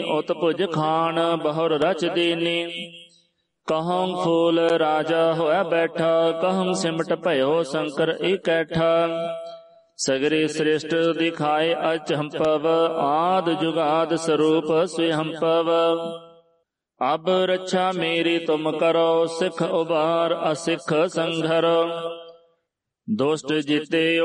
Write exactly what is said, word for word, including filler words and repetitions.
ਉਤ ਭੁਜ ਖਾਨ ਬਹੁਰ ਰਚ ਦੀਨੀ। ਕਹਉ ਫੂਲ ਰਾਜਾ ਹੋਇ ਬੈਠਾ, ਕਹਉ ਸਿਮਟ ਭਇਓ ਸ਼ੰਕਰ ਏਕੈਠਾ। ਸਗਰੇ ਸ੍ਰਿਸ਼ਟ ਦਿਖਾਏ ਅਚੰਭਵ, ਆਦ ਜੁਗਾਦ ਸਰੂਪ ਸਵਯੰਭਵ। ਅਬ ਰੱਛਾ ਮੇਰੀ ਤੁਮ ਕਰੋ, ਸਿੱਖ ਉਬਾਰ ਅਸਿੱਖ ਸੰਘਰ। ਦੁਸ਼ਟ ਜਿਤੇ